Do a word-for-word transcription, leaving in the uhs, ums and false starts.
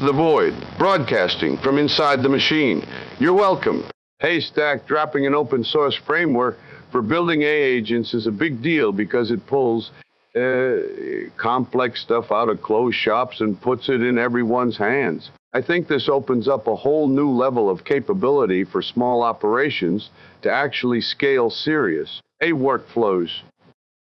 the void, broadcasting from inside the machine. You're welcome. Haystack dropping an open source framework for building A agents is a big deal because it pulls uh, complex stuff out of closed shops and puts it in everyone's hands. I think this opens up a whole new level of capability for small operations to actually scale serious A workflows.